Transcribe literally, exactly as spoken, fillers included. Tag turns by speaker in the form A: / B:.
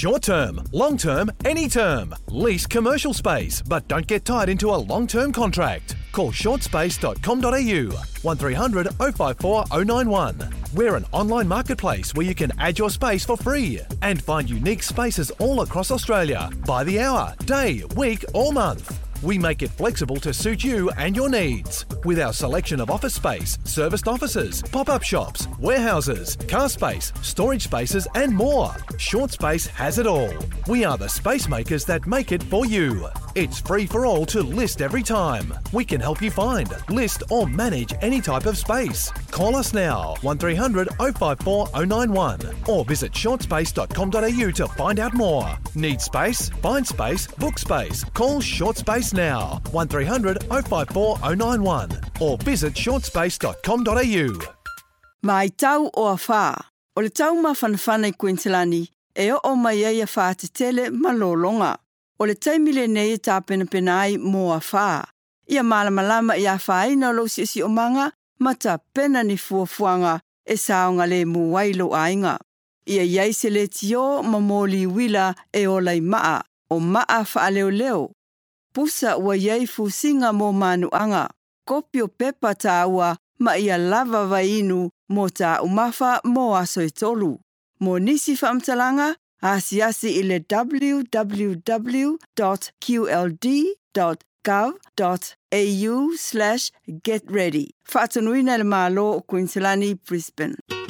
A: Short term, long term, any term. Lease commercial space, but don't get tied into a long-term contract. Call short space dot com dot a u, one three hundred oh five four oh nine one. We're an online marketplace where you can add your space for free and find unique spaces all across Australia by the hour, day, week or month. We make it flexible to suit you and your needs. With our selection of office space, serviced offices, pop-up shops, warehouses, car space, storage spaces and more. Short Space has it all. We are the space makers that make it for you. It's free for all to list every time. We can help you find, list or manage any type of space. Call us now, one three hundred oh five four oh nine one or visit short space dot com dot a u to find out more. Need space? Find space, book space. Call Short Space now, one three hundred oh five four oh nine one or visit short space dot com dot a u.
B: Mai tau o a whā. O le tau mawhanawhana i Queenslandi, e o o mai ei a whā te tele malolonga. O le taimile nei e tā pena pena ai mō a whā. Ia malamalama i a whāina lo si si o manga, ma tā pena ni fuafuanga e saonga le muwailo ainga. Ia iai se le tio ma mōli wila e o lai maa, o maa wha leo leo. Pusa ua iai fusinga mō manuanga. Kopi o pepa tā ua ma ia lava vainu mō tā umafa mō aso e tolu. Mō nisi whaamtalanga, asi asi i le w w w dot q l d dot gov dot a u slash get ready. Whaatanuina le mālo o Queenslandi, Brisbane.